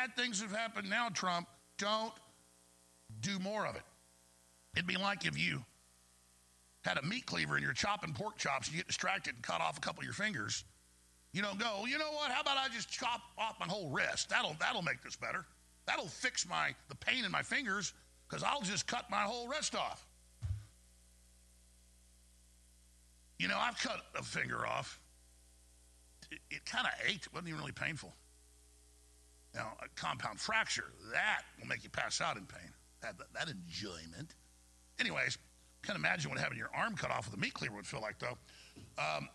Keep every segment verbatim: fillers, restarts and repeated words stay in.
bad things have happened now, Trump, don't do more of it. It'd be like if you had a meat cleaver and you're chopping pork chops and you get distracted and cut off a couple of your fingers. You don't go, you know what, how about I just chop off my whole wrist? That'll that'll make this better. That'll fix my the pain in my fingers because I'll just cut my whole wrist off. You know, I've cut a finger off. It, it kind of ached. It wasn't even really painful. Now, a compound fracture, that will make you pass out in pain. That, that, that enjoyment. Anyways, can't imagine what having your arm cut off with a meat cleaver would feel like, though. Um,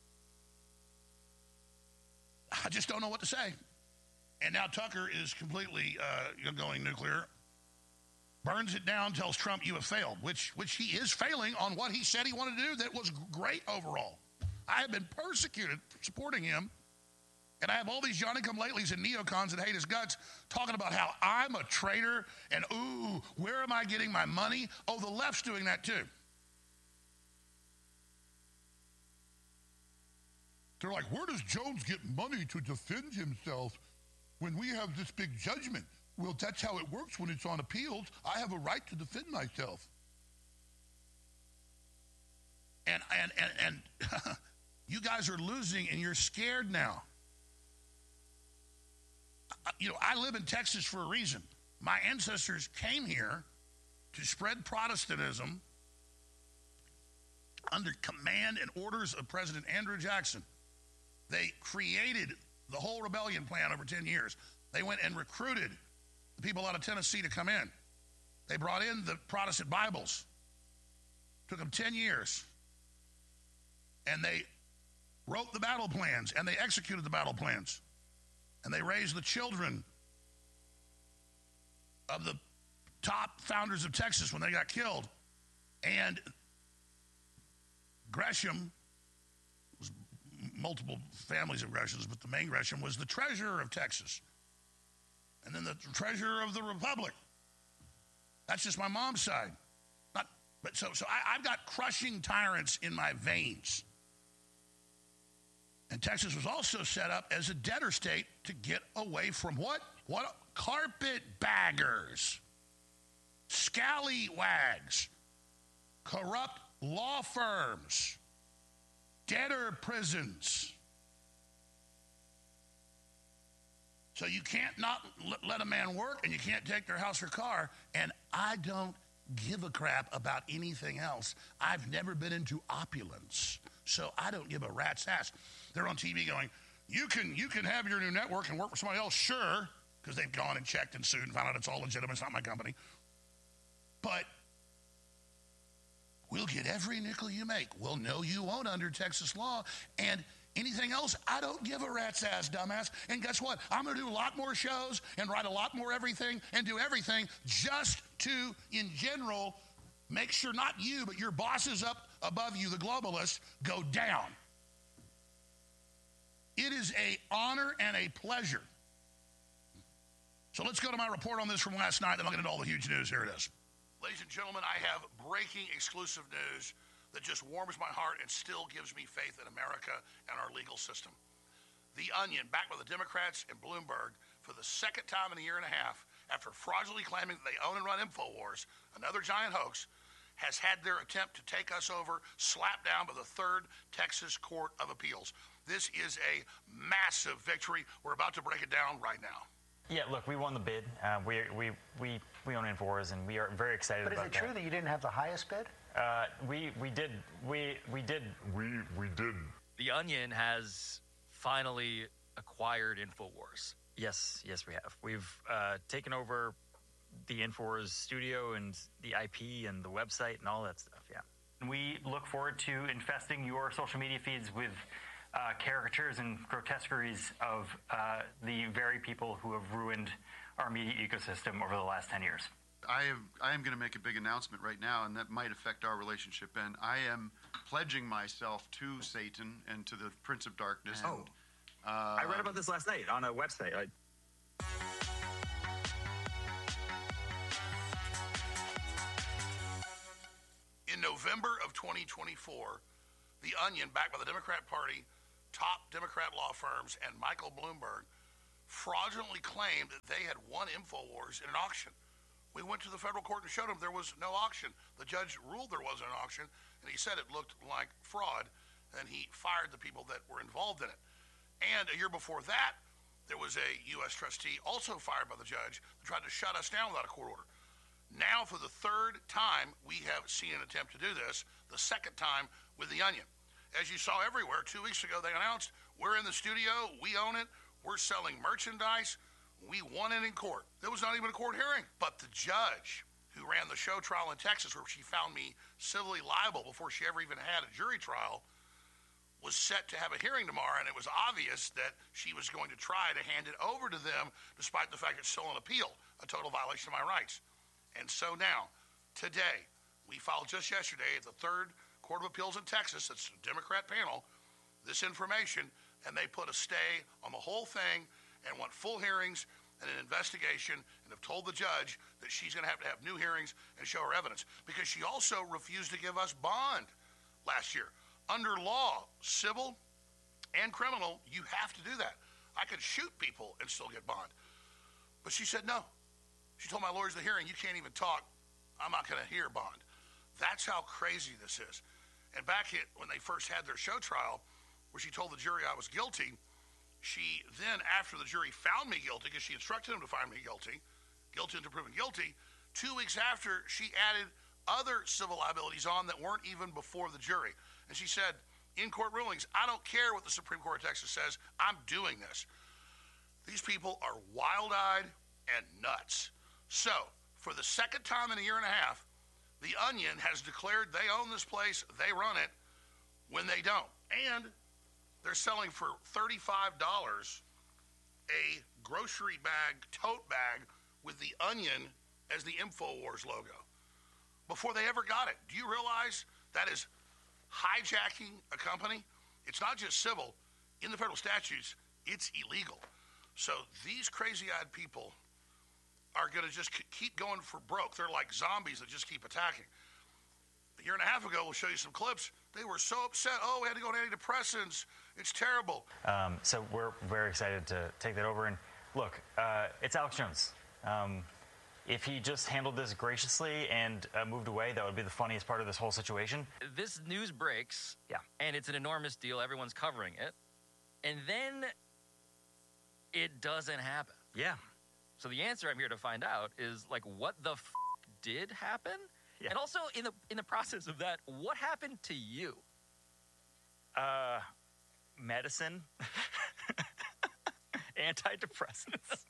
I just don't know what to say. And now Tucker is completely uh, going nuclear. Burns it down, tells Trump you have failed, which which he is failing on what he said he wanted to do that was great overall. I have been persecuted for supporting him, and I have all these Johnny-come-latelys and neocons that hate his guts talking about how I'm a traitor and, ooh, where am I getting my money? Oh, the left's doing that too. They're like, where does Jones get money to defend himself when we have this big judgment? Well, that's how it works when it's on appeals. I have a right to defend myself. And and and, and you guys are losing and you're scared now. You know, I live in Texas for a reason. My ancestors came here to spread Protestantism under command and orders of President Andrew Jackson. They created the whole rebellion plan over ten years. They went and recruited the people out of Tennessee to come in. They brought in the Protestant Bibles. Took them ten years. And they wrote the battle plans, and they executed the battle plans. And they raised the children of the top founders of Texas when they got killed. And Gresham, was multiple families of Greshams, but the main Gresham was the treasurer of Texas. And then the treasurer of the Republic. That's just my mom's side. Not, but so, so I, I've got crushing tyrants in my veins. And Texas was also set up as a debtor state to get away from what? What? Carpetbaggers, scallywags, corrupt law firms, debtor prisons. So you can't not let a man work and you can't take their house or car. And I don't give a crap about anything else. I've never been into opulence, so I don't give a rat's ass. They're on T V going, you can you can have your new network and work for somebody else, sure, because they've gone and checked and sued and found out it's all legitimate, it's not my company. But we'll get every nickel you make. Well, no, you won't under Texas law. And anything else, I don't give a rat's ass, dumbass. And guess what? I'm going to do a lot more shows and write a lot more everything and do everything just to, in general, make sure not you, but your bosses up above you, the globalists, go down. It is an honor and a pleasure. So let's go to my report on this from last night, then I'll get into all the huge news. Here it is. Ladies and gentlemen, I have breaking exclusive news that just warms my heart and still gives me faith in America and our legal system. The Onion, backed by the Democrats and Bloomberg for the second time in a year and a half, after fraudulently claiming that they own and run InfoWars, another giant hoax, has had their attempt to take us over slapped down by the Third Texas Court of Appeals. This is a massive victory. We're about to break it down right now. Yeah, look, we won the bid. Uh, we, we, we, we own InfoWars, and we are very excited about that. But is it true that. that you didn't have the highest bid? Uh, we, we did. We, we did. We, we did. The Onion has finally acquired InfoWars. Yes, yes, we have. We've uh, taken over the InfoWars studio and the I P and the website and all that stuff, yeah. We look forward to infesting your social media feeds with uh, caricatures and grotesqueries of uh, the very people who have ruined our media ecosystem over the last ten years. I am, I am going to make a big announcement right now, and that might affect our relationship. And I am pledging myself to Satan and to the Prince of Darkness. Oh, and, uh, I read about this last night on a website. I... In November of twenty twenty-four, The Onion, backed by the Democrat Party, top Democrat law firms, and Michael Bloomberg, fraudulently claimed that they had won InfoWars in an auction. We went to the federal court and showed them there was no auction. The judge ruled there wasn't an auction, and he said it looked like fraud, and he fired the people that were involved in it. And a year before that, there was a U S trustee also fired by the judge that tried to shut us down without a court order. Now, for the third time, we have seen an attempt to do this, the second time with The Onion. As you saw everywhere, two weeks ago, they announced, we're in the studio, we own it, we're selling merchandise, we won it in court. There was not even a court hearing. But the judge who ran the show trial in Texas, where she found me civilly liable before she ever even had a jury trial, was set to have a hearing tomorrow, and it was obvious that she was going to try to hand it over to them, despite the fact it's still an appeal, a total violation of my rights. And so now, today, we filed just yesterday at the Third Court of Appeals in Texas, it's a Democrat panel, this information, and they put a stay on the whole thing and want full hearings and an investigation, and have told the judge that she's going to have to have new hearings and show her evidence, because she also refused to give us bond last year. Under law, civil and criminal, you have to do that. I could shoot people and still get bond. But she said no. She told my lawyers at the hearing, you can't even talk. I'm not going to hear bond. That's how crazy this is. And back at, when they first had their show trial, where she told the jury I was guilty, she then, after the jury found me guilty, because she instructed them to find me guilty, guilty until proven guilty, two weeks after, she added other civil liabilities on that weren't even before the jury. And she said, in court rulings, I don't care what the Supreme Court of Texas says, I'm doing this. These people are wild-eyed and nuts. So, for the second time in a year and a half, The Onion has declared they own this place, they run it, when they don't. And they're selling for thirty-five dollars a grocery bag, tote bag, with The Onion as the InfoWars logo, before they ever got it. Do you realize that is hijacking a company? It's not just civil. In the federal statutes, it's illegal. So these crazy-eyed people are going to just keep going for broke. They're like zombies that just keep attacking. A year and a half ago, we'll show you some clips. They were so upset. Oh, we had to go on antidepressants. It's terrible. Um, so we're very excited to take that over. And look, uh, it's Alex Jones. Um, if he just handled this graciously and uh, moved away, that would be the funniest part of this whole situation. This news breaks, Yeah. and it's an enormous deal. Everyone's covering it. And then it doesn't happen. Yeah. So the answer I'm here to find out is, like, what the f*** did happen? Yeah. And also, in the in the process of that, what happened to you? Uh, medicine. Antidepressants.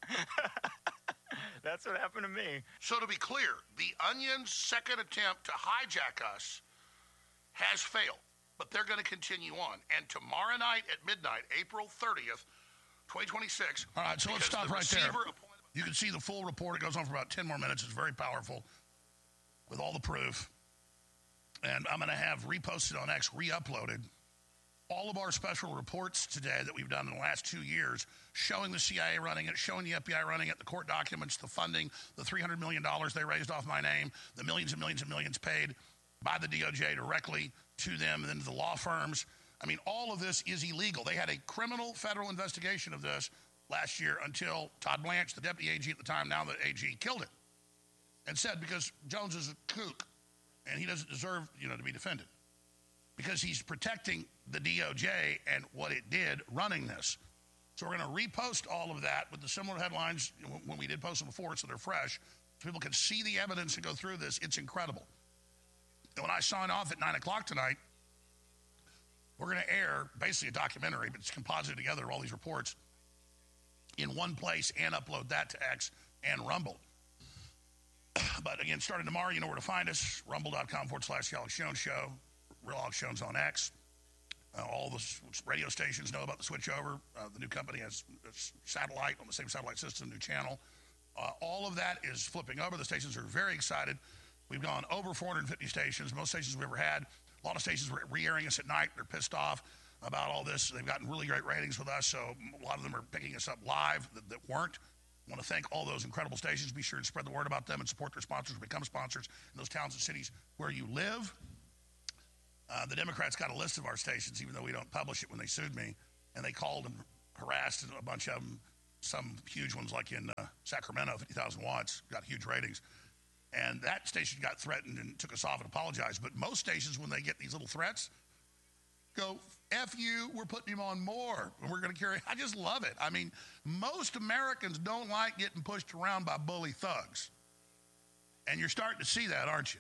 That's what happened to me. So to be clear, The Onion's second attempt to hijack us has failed, but they're going to continue on. And tomorrow night at midnight, April thirtieth, twenty twenty-six. All right, so let's stop right there. You can see the full report. It goes on for about ten more minutes. It's very powerful with all the proof. And I'm going to have reposted on X, re-uploaded, all of our special reports today that we've done in the last two years, showing the C I A running it, showing the F B I running it, the court documents, the funding, the three hundred million dollars they raised off my name, the millions and millions and millions paid by the D O J directly to them and then to the law firms. I mean, all of this is illegal. They had a criminal federal investigation of this last year until Todd Blanche, the deputy A G at the time, now the A G, killed it and said because Jones is a kook and he doesn't deserve, you know, to be defended because he's protecting the D O J and what it did running this. So we're going to repost all of that with the similar headlines when we did post them before so they're fresh so people can see the evidence and go through this. It's incredible. And when I sign off at nine o'clock tonight, we're going to air basically a documentary, but it's composited together, all these reports, in one place and upload that to X and Rumble. But again, starting tomorrow, you know where to find us, rumble.com forward slash the Alex Jones Show, Real Alex Jones on X. Uh, all the radio stations know about the switchover. Uh, the new company has satellite on the same satellite system, new channel. Uh, all of that is flipping over. The stations are very excited. We've gone over four hundred fifty stations, most stations we've ever had. A lot of stations were re-airing us at night. They're pissed off about all this. They've gotten really great ratings with us, so a lot of them are picking us up live that, that weren't. I want to thank all those incredible stations. Be sure to spread the word about them and support their sponsors, become sponsors in those towns and cities where you live. Uh, the Democrats got a list of our stations, even though we don't publish it when they sued me, and they called and harassed a bunch of them some huge ones like in uh, Sacramento, fifty thousand watts, got huge ratings. And that station got threatened and took us off and apologized. But most stations, when they get these little threats, go, F you, we're putting him on more. And we're going to carry, I just love it. I mean, most Americans don't like getting pushed around by bully thugs. And you're starting to see that, aren't you?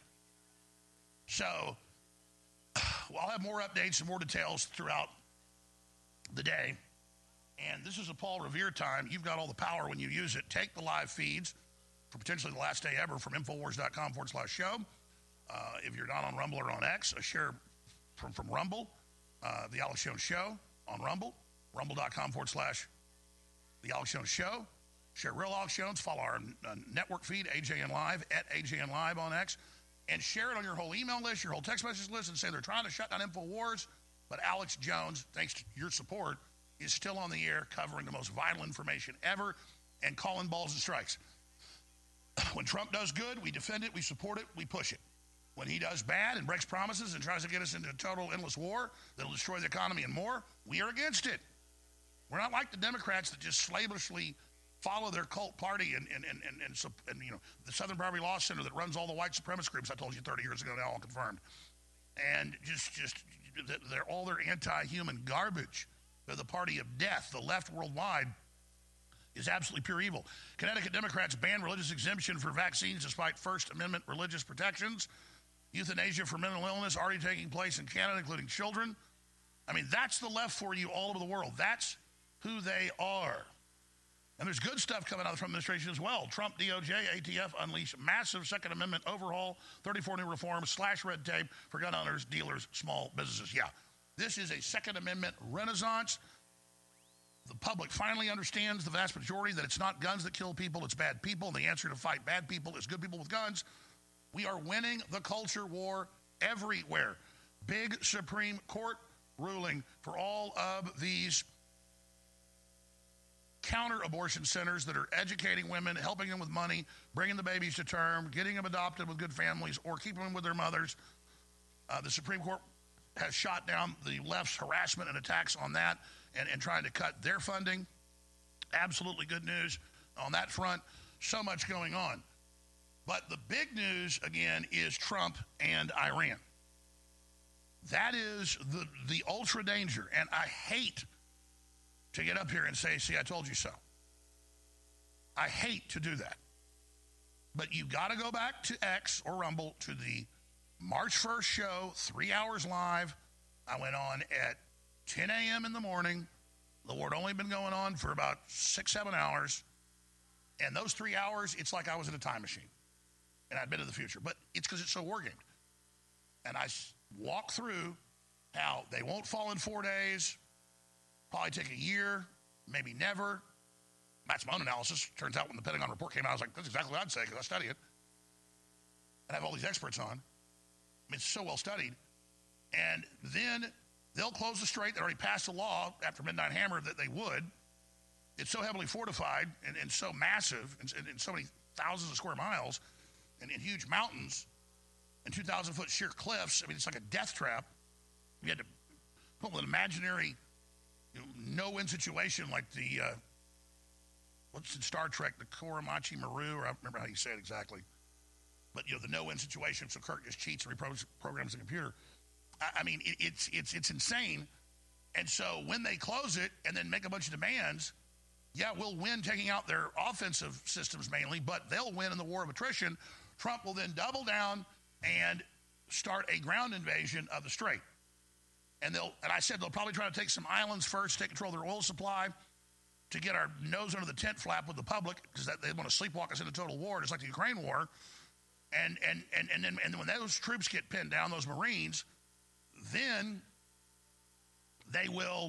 So, well, I'll have more updates and more details throughout the day. And this is a Paul Revere time. You've got all the power when you use it. Take the live feeds for potentially the last day ever from Infowars.com forward slash show. Uh, if you're not on Rumble or on X, a share from, from Rumble, uh, The Alex Jones Show on Rumble, rumble.com forward slash The Alex Jones Show. Share Real Alex Jones. Follow our uh, network feed, A J N Live, at A J N Live on X. And share it on your whole email list, your whole text message list, and say they're trying to shut down Infowars, but Alex Jones, thanks to your support, is still on the air covering the most vital information ever and calling balls and strikes. When Trump does good, we defend it, we support it, we push it. When he does bad and breaks promises and tries to get us into a total endless war that'll destroy the economy and more, we are against it. We're not like the Democrats that just slavishly follow their cult party and, and, and, and, and, and you know, the Southern Poverty Law Center that runs all the white supremacist groups I told you thirty years ago, now all confirmed. And just, just they're all their anti-human garbage. They're the party of death. The left worldwide is absolutely pure evil. Connecticut Democrats ban religious exemption for vaccines despite First Amendment religious protections. Euthanasia for mental illness already taking place in Canada, including children. I mean, that's the left for you all over the world. That's who they are. And there's good stuff coming out of the Trump administration as well. Trump, D O J, A T F unleash massive Second Amendment overhaul, thirty-four new reforms, slash red tape for gun owners, dealers, small businesses. Yeah, this is a Second Amendment renaissance. The public finally understands, the vast majority, that it's not guns that kill people, it's bad people. And the answer to fight bad people is good people with guns. We are winning the culture war everywhere. Big Supreme Court ruling for all of these counter-abortion centers that are educating women, helping them with money, bringing the babies to term, getting them adopted with good families, or keeping them with their mothers. Uh, the Supreme Court has shot down the left's harassment and attacks on that and, and trying to cut their funding. Absolutely good news on that front. So much going on. But the big news, again, is Trump and Iran. That is the, the ultra danger. And I hate to get up here and say, see, I told you so. I hate to do that. But you've got to go back to X or Rumble to the March first show, three hours live. I went on at ten a.m. in the morning. The war had only been going on for about six, seven hours. And those three hours, it's like I was in a time machine. And I'd been to the future. But it's because it's so war gamed. And I walk through how they won't fall in four days, probably take a year, maybe never. That's my own analysis. Turns out when the Pentagon report came out, I was like, that's exactly what I'd say because I study it. And I have all these experts on. I mean, it's so well studied. And then they'll close the strait. They already passed a law after Midnight Hammer that they would. It's so heavily fortified and, and so massive and, and, and so many thousands of square miles and in huge mountains and two thousand foot sheer cliffs. I mean, it's like a death trap. You had to put with an imaginary you know, no-win situation like the, uh, what's in Star Trek, the Koramachi Maru, or I don't remember how you say it exactly. But, you know, the no-win situation, so Kirk just cheats and reprograms the computer. I, I mean, it, it's, it's, it's insane. And so when they close it and then make a bunch of demands, yeah, we'll win taking out their offensive systems mainly, but they'll win in the war of attrition. Trump will then double down and start a ground invasion of the strait. And they'll, and I said they'll probably try to take some islands first, take control of their oil supply to get our nose under the tent flap with the public because they want to sleepwalk us into total war, just like the Ukraine war. And and and and then and then when those troops get pinned down, those Marines, then they will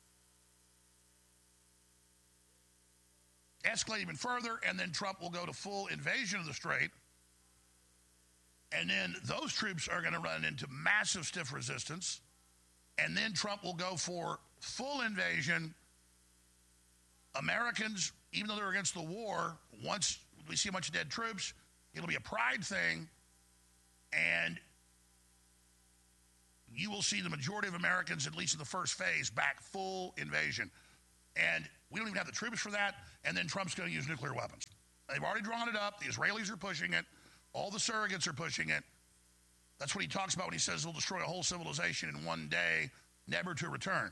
escalate even further, and then Trump will go to full invasion of the strait. And then those troops are going to run into massive stiff resistance. And then Trump will go for full invasion. Americans, even though they're against the war, once we see a bunch of dead troops, it'll be a pride thing. And you will see the majority of Americans, at least in the first phase, back full invasion. And we don't even have the troops for that. and then Trump's going to use nuclear weapons. They've already drawn it up. The Israelis are pushing it. All the surrogates are pushing it. That's what he talks about when he says he'll destroy a whole civilization in one day, never to return.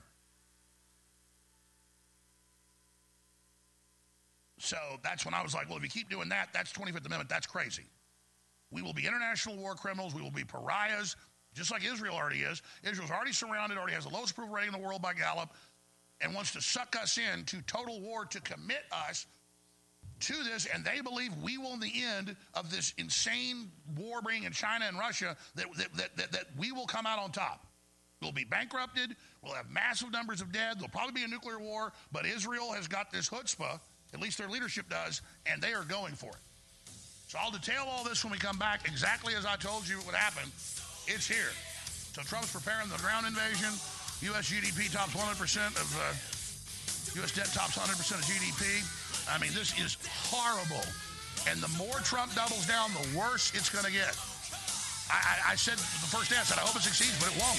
So that's when I was like, well, if you keep doing that, that's twenty-fifth Amendment. That's crazy. We will be international war criminals. We will be pariahs, just like Israel already is. Israel's already surrounded, already has the lowest approval rating in the world by Gallup, and wants to suck us into total war to commit us to this, and they believe we will, in the end of this insane war bringing in China and Russia, that, that, that, that, that we will come out on top. We'll be bankrupted. We'll have massive numbers of dead. There'll probably be a nuclear war, but Israel has got this chutzpah, at least their leadership does, and they are going for it. So I'll detail all this when we come back, exactly as I told you it would happen. It's here. So Trump's preparing the ground invasion. U S G D P tops one hundred percent of, uh, U S debt tops one hundred percent of G D P. I mean, this is horrible. And the more Trump doubles down, the worse it's going to get. I, I, I said the first day, I said, I hope it succeeds, but it won't.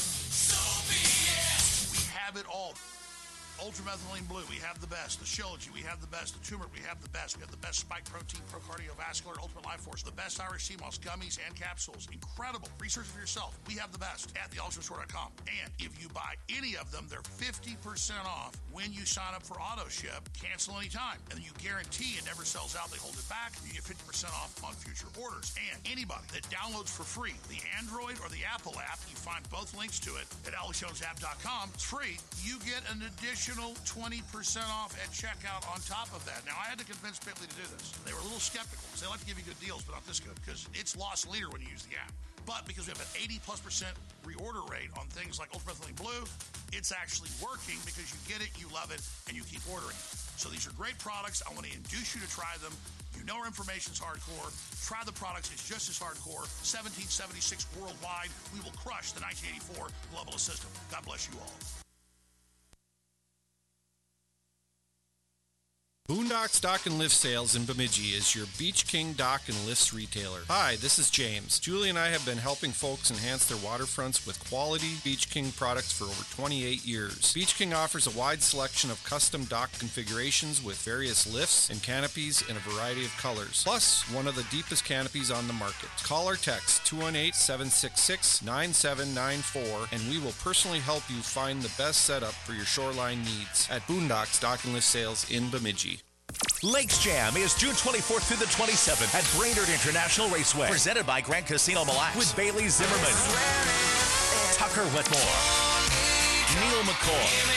We have it all. Ultramethylene Blue, we have the best. The Shilajit, we have the best. The Turmeric, we have the best. We have the best Spike Protein, Pro Cardiovascular, Ultimate Life Force, the best Irish Sea Moss gummies and capsules. Incredible. Research for yourself. We have the best at the ultra store dot com. And if you buy any of them, they're fifty percent off when you sign up for auto ship. Cancel anytime. And then you guarantee it never sells out. They hold it back. You get fifty percent off on future orders. And anybody that downloads for free the Android or the Apple app, you find both links to it at alex jones app dot com. It's free. You get an additional twenty percent off at checkout on top of that. Now, I had to convince Bitly to do this. They were a little skeptical because they like to give you good deals, but not this good, because it's lost leader when you use the app. But because we have an eighty plus percent reorder rate on things like Ultramethylene Blue, it's actually working because you get it, you love it, and you keep ordering it. So these are great products. I want to induce you to try them. You know our information's hardcore. Try the products. It's just as hardcore. seventeen seventy-six worldwide. We will crush the nineteen eighty-four globalist system. God bless you all. Boondocks Dock and Lift Sales in Bemidji is your Beach King Dock and Lifts retailer. Hi, this is James. Julie and I have been helping folks enhance their waterfronts with quality Beach King products for over twenty-eight years. Beach King offers a wide selection of custom dock configurations with various lifts and canopies in a variety of colors, plus one of the deepest canopies on the market. Call or text two one eight, seven six six, nine seven nine four and we will personally help you find the best setup for your shoreline needs at Boondocks Dock and Lift Sales in Bemidji. Lakes Jam is June twenty-fourth through the twenty-seventh at Brainerd International Raceway. Presented by Grand Casino Mille Lacs. With Bailey Zimmerman, Tucker Whitmore, Neil McCoy,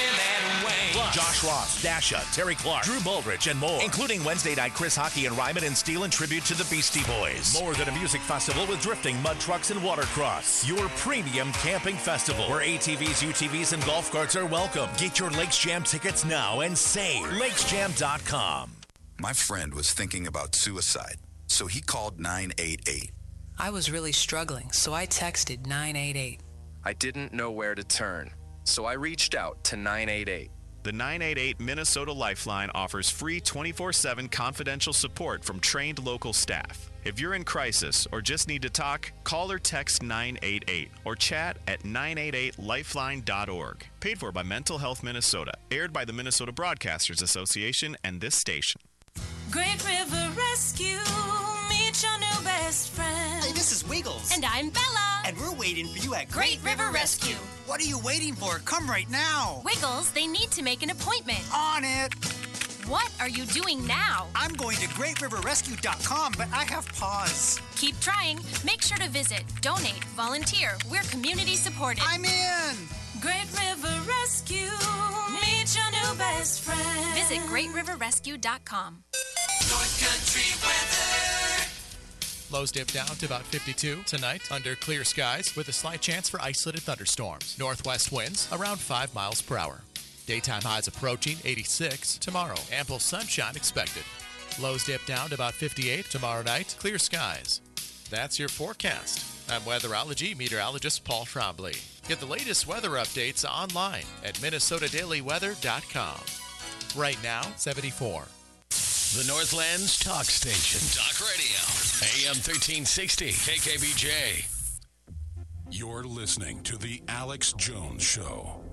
Josh Ross, Dasha, Terry Clark, Drew Bullrich, and more. Including Wednesday night Chris Hockey and Ryman and Steel in tribute to the Beastie Boys. More than a music festival with drifting, mud trucks, and watercross. Your premium camping festival where A T Vs, U T Vs, and golf carts are welcome. Get your Lakes Jam tickets now and save. lakes jam dot com. My friend was thinking about suicide, so he called nine eight eight. I was really struggling, so I texted nine eight eight. I didn't know where to turn, so I reached out to nine eight eight. The nine eight eight Minnesota Lifeline offers free twenty-four seven confidential support from trained local staff. If you're in crisis or just need to talk, call or text nine eight eight or chat at nine eight eight lifeline dot org. Paid for by Mental Health Minnesota. Aired by the Minnesota Broadcasters Association and this station. Great River Rescue, meet your new best friend. Hey, this is Wiggles. And I'm Bella. And we're waiting for you at Great, Great River, River Rescue. Rescue. What are you waiting for? Come right now. Wiggles, they need to make an appointment. On it. What are you doing now? I'm going to great river rescue dot com, but I have pause. Keep trying. Make sure to visit, donate, volunteer. We're community supported. I'm in. Great River Rescue, meet your new best friend. Visit great river rescue dot com. North Country weather. Lows dip down to about fifty-two tonight under clear skies with a slight chance for isolated thunderstorms. Northwest winds around five miles per hour. Daytime highs approaching eighty-six tomorrow. Ample sunshine expected. Lows dip down to about fifty-eight tomorrow night. Clear skies. That's your forecast. I'm weatherology meteorologist Paul Trombley. Get the latest weather updates online at minnesota daily weather dot com. Right now, seventy-four. The Northland's talk station. Talk radio. A M thirteen sixty. K K B J. You're listening to The Alex Jones Show.